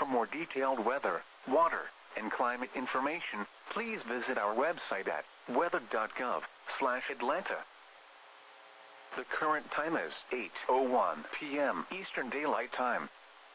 For more detailed weather, water, and climate information, please visit our website at weather.gov/Atlanta. The current time is 8:01 p.m. Eastern Daylight Time.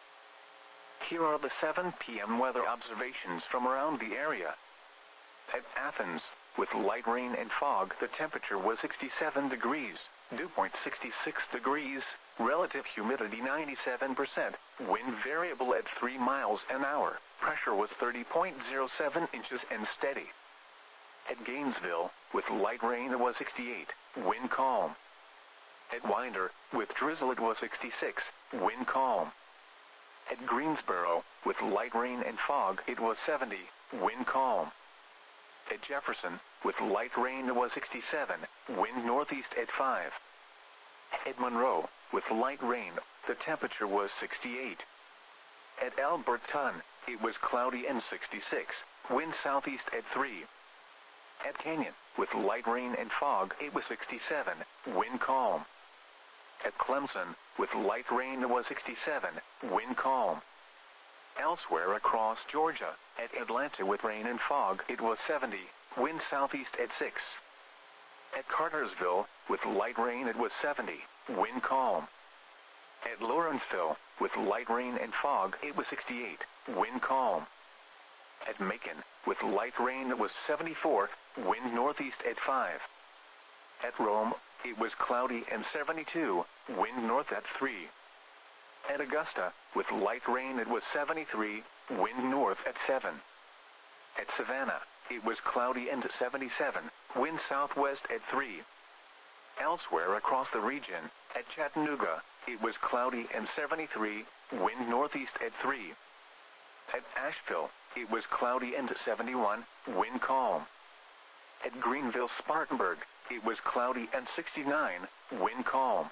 Here are the 7 p.m. weather observations from around the area. At Athens, with light rain and fog, the temperature was 67 degrees, dew point 66 degrees, relative humidity 97%, wind variable at 3 miles an hour, pressure was 30.07 inches and steady. At Gainesville, with light rain it was 68, wind calm. At Winder, with drizzle it was 66, wind calm. At Greensboro, with light rain and fog it was 70, wind calm. At Jefferson, with light rain it was 67, wind northeast at 5. At Monroe, with light rain, the temperature was 68. At Alberton, it was cloudy and 66, wind southeast at 3. At Canyon, with light rain and fog, it was 67, wind calm. At Clemson, with light rain it was 67, wind calm. Elsewhere across Georgia, at Atlanta with rain and fog it was 70, wind southeast at 6. At Cartersville, with light rain it was 70, wind calm. At Lawrenceville, with light rain and fog it was 68, wind calm. At Macon, with light rain it was 74, wind northeast at 5. At Rome, it was cloudy and 72, wind north at 3. At Augusta, with light rain it was 73, wind north at 7. At Savannah, it was cloudy and 77, wind southwest at 3. Elsewhere across the region, at Chattanooga, it was cloudy and 73, wind northeast at 3. At Asheville, it was cloudy and 71, wind calm. At Greenville-Spartanburg, it was cloudy and 69, wind calm.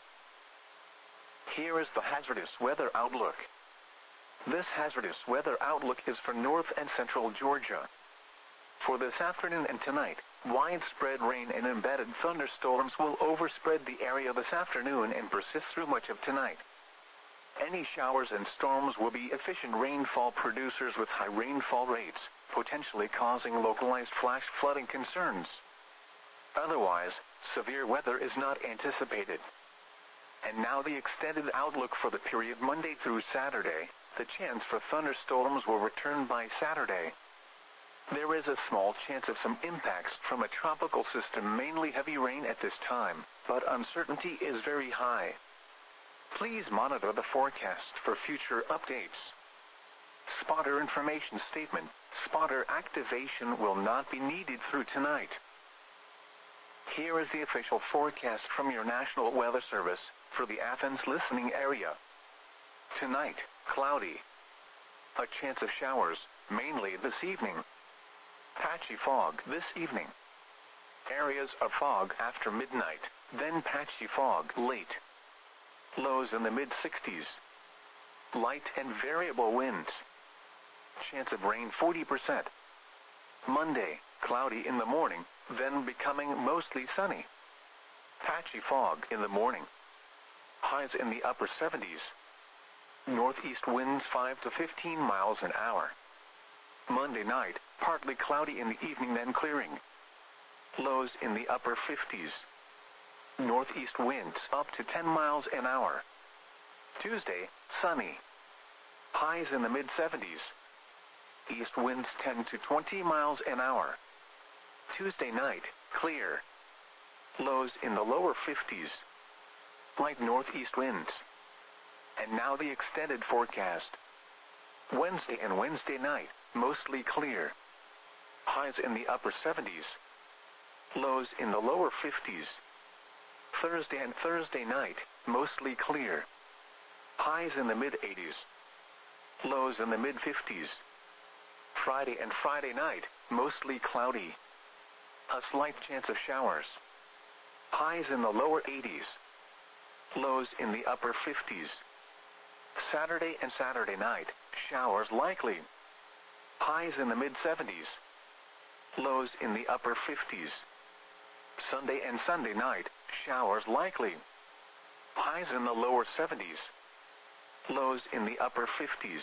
Here is the hazardous weather outlook. This hazardous weather outlook is for north and central Georgia. For this afternoon and tonight, widespread rain and embedded thunderstorms will overspread the area this afternoon and persist through much of tonight. Any showers and storms will be efficient rainfall producers with high rainfall rates, potentially causing localized flash flooding concerns. Otherwise, severe weather is not anticipated. And now the extended outlook for the period Monday through Saturday. The chance for thunderstorms will return by Saturday. There is a small chance of some impacts from a tropical system, mainly heavy rain at this time, but uncertainty is very high. Please monitor the forecast for future updates. Spotter information statement. Spotter activation will not be needed through tonight. Here is the official forecast from your National Weather Service for the Athens listening area. Tonight, cloudy. A chance of showers, mainly this evening. Patchy fog this evening. Areas of fog after midnight, then patchy fog late. Lows in the mid-60s. Light and variable winds. Chance of rain 40%. Monday, cloudy in the morning, then becoming mostly sunny. Patchy fog in the morning. Highs in the upper 70s. Northeast winds 5 to 15 miles an hour. Monday night, partly cloudy in the evening then clearing. Lows in the upper 50s. Northeast winds up to 10 miles an hour. Tuesday, sunny. Highs in the mid-70s. East winds 10 to 20 miles an hour. Tuesday night, clear. Lows in the lower 50s. Light northeast winds. And now the extended forecast. Wednesday and Wednesday night, mostly clear. Highs in the upper 70s. Lows in the lower 50s. Thursday and Thursday night, mostly clear. Highs in the mid-80s. Lows in the mid-50s. Friday and Friday night, mostly cloudy. A slight chance of showers. Highs in the lower 80s. Lows in the upper 50s. Saturday and Saturday night, showers likely. Highs in the mid-70s. Lows in the upper 50s. Sunday and Sunday night, showers likely. Highs in the lower 70s. Lows in the upper 50s.